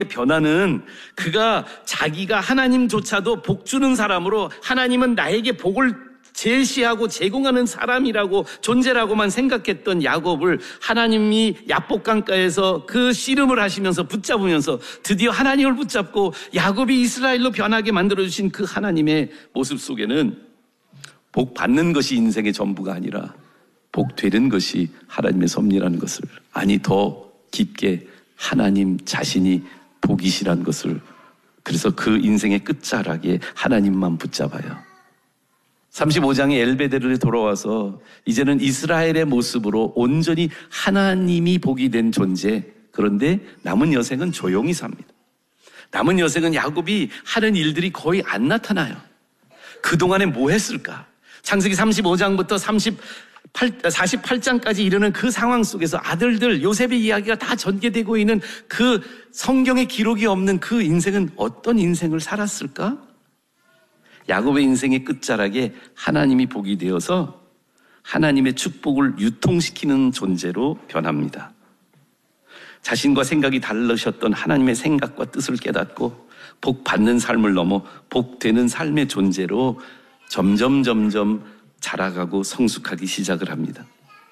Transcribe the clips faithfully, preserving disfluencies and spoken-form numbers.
변화는 그가 자기가 하나님조차도 복 주는 사람으로 하나님은 나에게 복을 제시하고 제공하는 사람이라고 존재라고만 생각했던 야곱을 하나님이 야복강가에서 그 씨름을 하시면서 붙잡으면서 드디어 하나님을 붙잡고 야곱이 이스라엘로 변하게 만들어주신 그 하나님의 모습 속에는 복 받는 것이 인생의 전부가 아니라 복 되는 것이 하나님의 섭리라는 것을, 아니 더 깊게 하나님 자신이 복이시라는 것을, 그래서 그 인생의 끝자락에 하나님만 붙잡아요. 삼십오 장의 엘베데르에 돌아와서 이제는 이스라엘의 모습으로 온전히 하나님이 복이 된 존재, 그런데 남은 여생은 조용히 삽니다. 남은 여생은 야곱이 하는 일들이 거의 안 나타나요. 그동안에 뭐 했을까? 창세기 삼십오 장부터 사십팔 장까지 이르는 그 상황 속에서 아들들 요셉의 이야기가 다 전개되고 있는 그 성경의 기록이 없는 그 인생은 어떤 인생을 살았을까? 야곱의 인생의 끝자락에 하나님이 복이 되어서 하나님의 축복을 유통시키는 존재로 변합니다. 자신과 생각이 다르셨던 하나님의 생각과 뜻을 깨닫고 복 받는 삶을 넘어 복 되는 삶의 존재로 점점 점점 자라가고 성숙하기 시작을 합니다.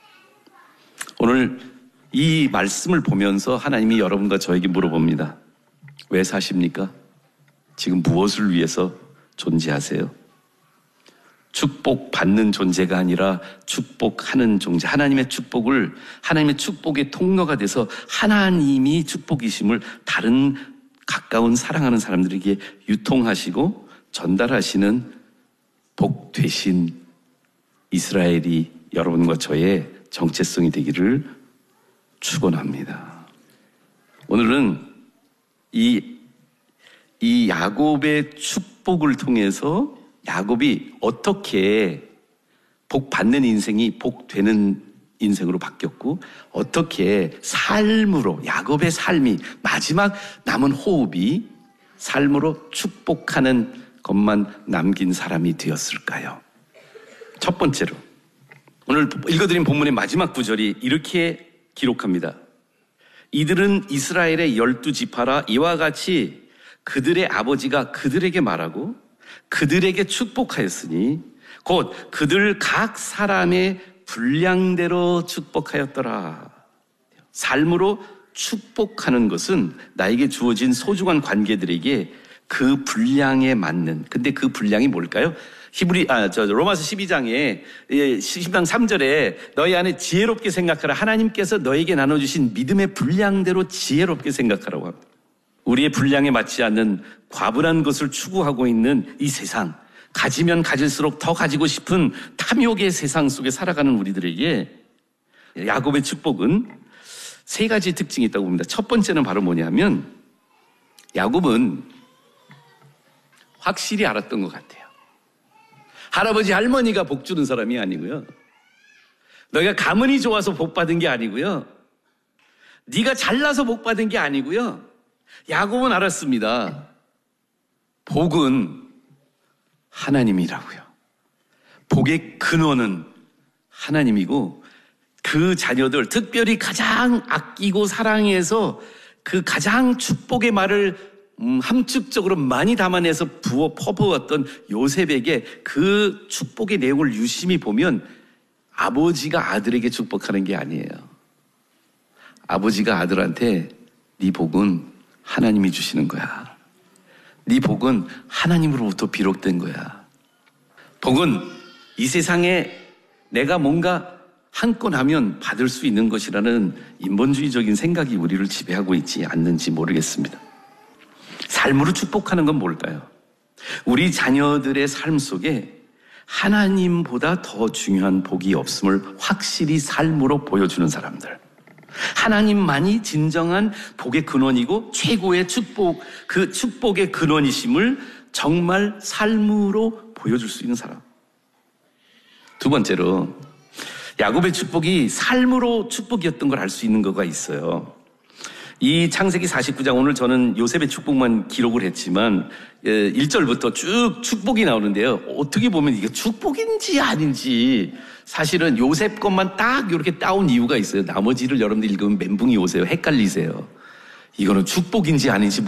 오늘 이 말씀을 보면서 하나님이 여러분과 저에게 물어봅니다. 왜 사십니까? 지금 무엇을 위해서 존재하세요? 축복받는 존재가 아니라 축복하는 존재, 하나님의 축복을, 하나님의 축복의 통로가 돼서 하나님이 축복이심을 다른 가까운 사랑하는 사람들에게 유통하시고 전달하시는 복 되신 이스라엘이 여러분과 저의 정체성이 되기를 축원합니다. 오늘은 이, 이 야곱의 축복을 통해서 야곱이 어떻게 복 받는 인생이 복 되는 인생으로 바뀌었고, 어떻게 삶으로, 야곱의 삶이 마지막 남은 호흡이 삶으로 축복하는 것만 남긴 사람이 되었을까요? 첫 번째로 오늘 읽어드린 본문의 마지막 구절이 이렇게 기록합니다. 이들은 이스라엘의 열두 지파라 이와 같이 그들의 아버지가 그들에게 말하고 그들에게 축복하였으니 곧 그들 각 사람의 분량대로 축복하였더라. 삶으로 축복하는 것은 나에게 주어진 소중한 관계들에게 그 분량에 맞는, 근데 그 분량이 뭘까요? 히브리, 아, 저, 로마서 십이 장에, 십 장 삼 절에 너희 안에 지혜롭게 생각하라. 하나님께서 너에게 나눠주신 믿음의 분량대로 지혜롭게 생각하라고 합니다. 우리의 분량에 맞지 않는 과분한 것을 추구하고 있는 이 세상, 가지면 가질수록 더 가지고 싶은 탐욕의 세상 속에 살아가는 우리들에게 야곱의 축복은 세 가지 특징이 있다고 봅니다. 첫 번째는 바로 뭐냐면 야곱은 확실히 알았던 것 같아요. 할아버지 할머니가 복 주는 사람이 아니고요, 너희가 가문이 좋아서 복 받은 게 아니고요, 네가 잘나서 복 받은 게 아니고요, 야곱은 알았습니다. 복은 하나님이라고요. 복의 근원은 하나님이고 그 자녀들, 특별히 가장 아끼고 사랑해서 그 가장 축복의 말을 음, 함축적으로 많이 담아내서 부어 퍼부었던 요셉에게 그 축복의 내용을 유심히 보면 아버지가 아들에게 축복하는 게 아니에요. 아버지가 아들한테 네 복은 하나님이 주시는 거야. 네 복은 하나님으로부터 비롯된 거야. 복은 이 세상에 내가 뭔가 한 건 하면 받을 수 있는 것이라는 인본주의적인 생각이 우리를 지배하고 있지 않는지 모르겠습니다. 삶으로 축복하는 건 뭘까요? 우리 자녀들의 삶 속에 하나님보다 더 중요한 복이 없음을 확실히 삶으로 보여주는 사람들, 하나님만이 진정한 복의 근원이고 최고의 축복, 그 축복의 근원이심을 정말 삶으로 보여줄 수 있는 사람. 두 번째로 야곱의 축복이 삶으로 축복이었던 걸 알 수 있는 거가 있어요. 이 창세기 사십구 장, 오늘 저는 요셉의 축복만 기록을 했지만 일 절부터 쭉 축복이 나오는데요, 어떻게 보면 이게 축복인지 아닌지 사실은 요셉 것만 딱 이렇게 따온 이유가 있어요. 나머지를 여러분들 읽으면 멘붕이 오세요. 헷갈리세요. 이거는 축복인지 아닌지